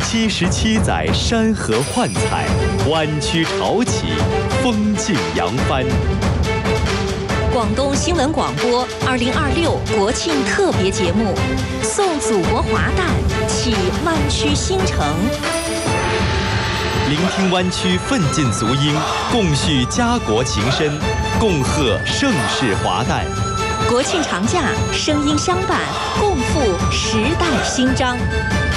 77载山河幻彩，湾区潮起，风景扬帆。 广东新闻广播2026国庆特别节目，送祖国华诞，启湾区新城。 聆听湾区奋进足音，共叙家国情深，共贺盛世华诞。 国庆长假，声音相伴，共赴时代新章。